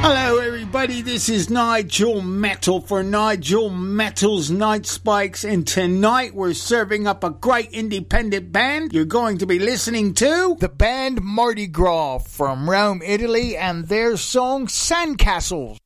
Hello everybody, this is Nigel Metal for Nigel Metal's Night Spikes, and tonight we're serving up a great independent band. You're going to be listening to the band Mardi Gras from Rome, Italy, and their song Sandcastles.